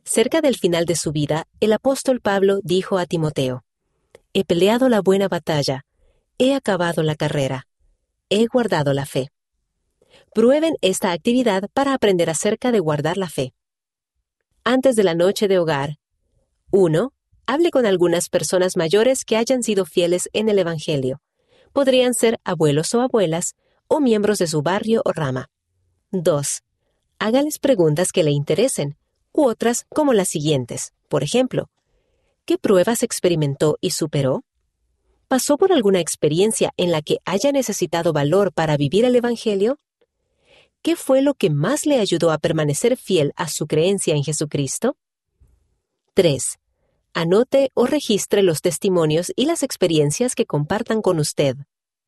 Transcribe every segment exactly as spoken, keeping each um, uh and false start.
Cerca del final de su vida, el apóstol Pablo dijo a Timoteo: «He peleado la buena batalla, he acabado la carrera, he guardado la fe». Prueben esta actividad para aprender acerca de guardar la fe. Antes de la noche de hogar. uno. Hable con algunas personas mayores que hayan sido fieles en el Evangelio. Podrían ser abuelos o abuelas, o miembros de su barrio o rama. dos. Hágales preguntas que le interesen, u otras como las siguientes. Por ejemplo, ¿qué pruebas experimentó y superó? ¿Pasó por alguna experiencia en la que haya necesitado valor para vivir el Evangelio? ¿Qué fue lo que más le ayudó a permanecer fiel a su creencia en Jesucristo? tres. Anote o registre los testimonios y las experiencias que compartan con usted.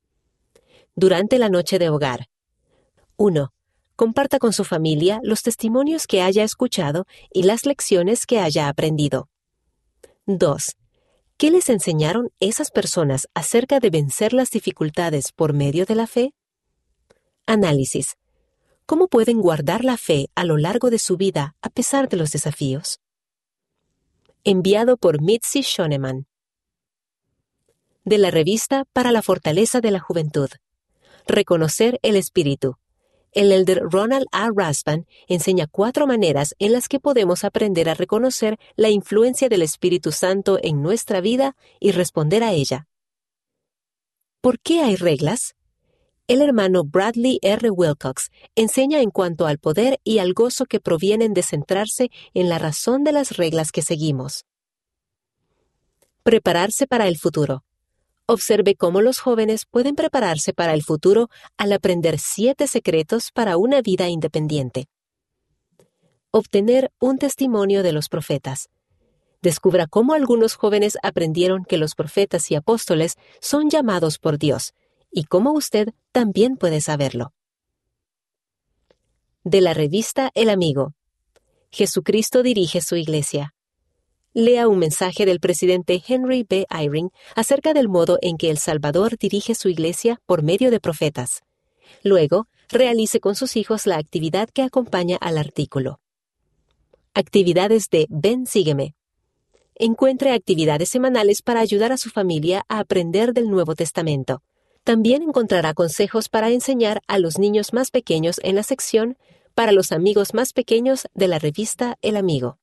Durante la noche de hogar. uno. Comparta con su familia los testimonios que haya escuchado y las lecciones que haya aprendido. dos. ¿Qué les enseñaron esas personas acerca de vencer las dificultades por medio de la fe? Análisis. ¿Cómo pueden guardar la fe a lo largo de su vida a pesar de los desafíos? Enviado por Mitzi Shoneman. De la revista Para la Fortaleza de la Juventud. Reconocer el Espíritu. El elder Ronald A. Rasband enseña cuatro maneras en las que podemos aprender a reconocer la influencia del Espíritu Santo en nuestra vida y responder a ella. ¿Por qué hay reglas? El hermano Bradley R. Wilcox enseña en cuanto al poder y al gozo que provienen de centrarse en la razón de las reglas que seguimos. Prepararse para el futuro. Observe cómo los jóvenes pueden prepararse para el futuro al aprender siete secretos para una vida independiente. Obtener un testimonio de los profetas. Descubra cómo algunos jóvenes aprendieron que los profetas y apóstoles son llamados por Dios, y cómo usted también puede saberlo. De la revista El Amigo. Jesucristo dirige su iglesia. Lea un mensaje del presidente Henry B. Eyring acerca del modo en que El Salvador dirige su iglesia por medio de profetas. Luego, realice con sus hijos la actividad que acompaña al artículo. Actividades de Ven, Sígueme. Encuentre actividades semanales para ayudar a su familia a aprender del Nuevo Testamento. También encontrará consejos para enseñar a los niños más pequeños en la sección Para los amigos más pequeños de la revista El Amigo.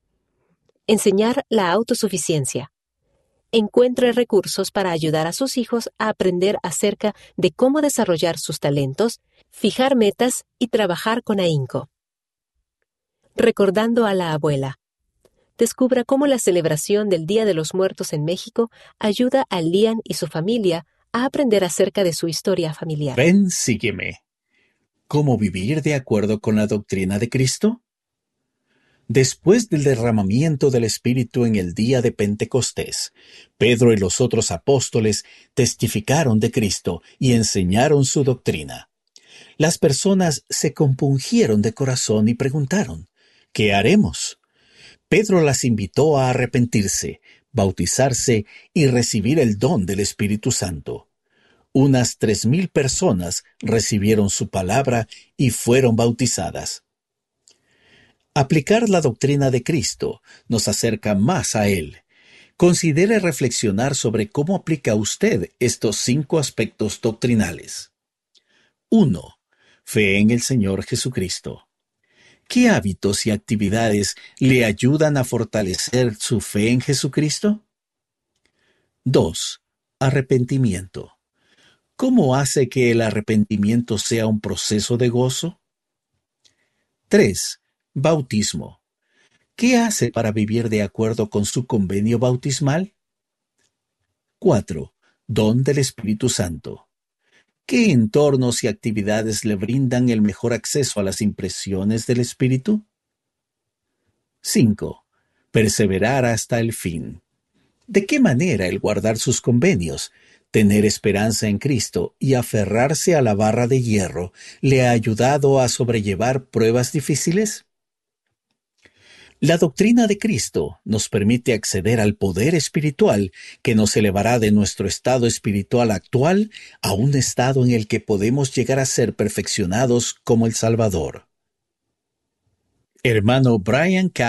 Enseñar la autosuficiencia. Encuentre recursos para ayudar a sus hijos a aprender acerca de cómo desarrollar sus talentos, fijar metas y trabajar con ahínco. Recordando a la abuela. Descubra cómo la celebración del Día de los Muertos en México ayuda a Lian y su familia a aprender acerca de su historia familiar. Ven, sígueme. ¿Cómo vivir de acuerdo con la doctrina de Cristo? Después del derramamiento del Espíritu en el día de Pentecostés, Pedro y los otros apóstoles testificaron de Cristo y enseñaron su doctrina. Las personas se compungieron de corazón y preguntaron, ¿qué haremos? Pedro las invitó a arrepentirse, bautizarse y recibir el don del Espíritu Santo. Unas tres mil personas recibieron su palabra y fueron bautizadas. Aplicar la doctrina de Cristo nos acerca más a Él. Considere reflexionar sobre cómo aplica usted estos cinco aspectos doctrinales. uno. Fe en el Señor Jesucristo. ¿Qué hábitos y actividades le ayudan a fortalecer su fe en Jesucristo? dos. Arrepentimiento. ¿Cómo hace que el arrepentimiento sea un proceso de gozo? tres. Bautismo. ¿Qué hace para vivir de acuerdo con su convenio bautismal? cuatro. Don del Espíritu Santo. ¿Qué entornos y actividades le brindan el mejor acceso a las impresiones del Espíritu? cinco. Perseverar hasta el fin. ¿De qué manera el guardar sus convenios, tener esperanza en Cristo y aferrarse a la barra de hierro le ha ayudado a sobrellevar pruebas difíciles? La doctrina de Cristo nos permite acceder al poder espiritual que nos elevará de nuestro estado espiritual actual a un estado en el que podemos llegar a ser perfeccionados como el Salvador. Hermano Brian K.